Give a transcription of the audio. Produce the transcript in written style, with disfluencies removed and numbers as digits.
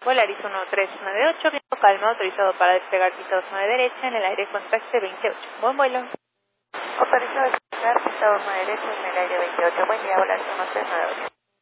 Volaris 1398, viento calma, autorizado para despegar pista 29 derecha en el aire con taxi 28. Buen vuelo. Autorizado a despegar pista 29 derecha en el aire 28. Buen día, Volaris 1398.